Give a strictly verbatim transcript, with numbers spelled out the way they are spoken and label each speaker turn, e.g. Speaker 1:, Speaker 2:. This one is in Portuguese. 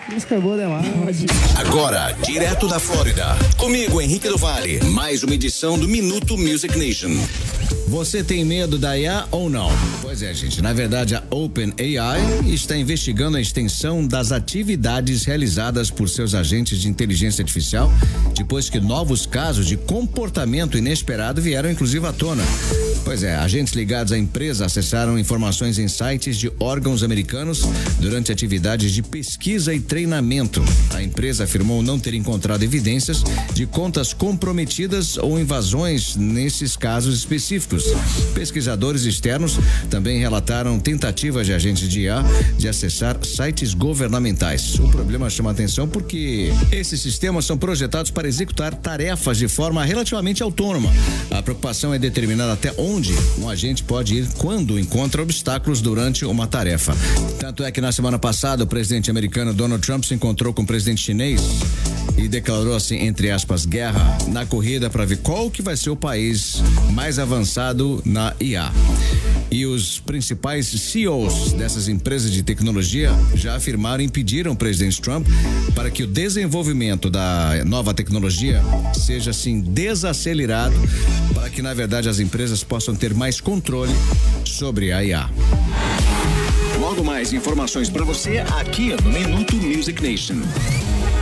Speaker 1: Música é boa demais.
Speaker 2: Agora, direto da Flórida, comigo, Henrique do Vale, mais uma edição do Minuto Music Nation. Você tem medo da I A ou não? Pois é, gente. Na verdade, a OpenAI está investigando a extensão das atividades realizadas por seus agentes de inteligência artificial, depois que novos casos de comportamento inesperado vieram inclusive à tona. Pois é, agentes ligados à empresa acessaram informações em sites de órgãos americanos durante atividades de pesquisa e treinamento. A empresa afirmou não ter encontrado evidências de contas comprometidas ou invasões nesses casos específicos. Pesquisadores externos também relataram tentativas de agentes de I A de acessar sites governamentais. O problema chama atenção porque esses sistemas são projetados para executar tarefas de forma relativamente autônoma. A preocupação é determinar até onde um agente pode ir quando encontra obstáculos durante uma tarefa. Tanto é que na semana passada o presidente americano Donald Trump se encontrou com o presidente chinês e declarou assim, entre aspas, guerra na corrida para ver qual que vai ser o país mais avançado na I A. E os principais C E Os dessas empresas de tecnologia já afirmaram e pediram ao presidente Trump para que o desenvolvimento da nova tecnologia seja assim desacelerado, para que na verdade as empresas possam ter mais controle sobre a I A. Logo mais informações para você aqui no Minuto Music Nation.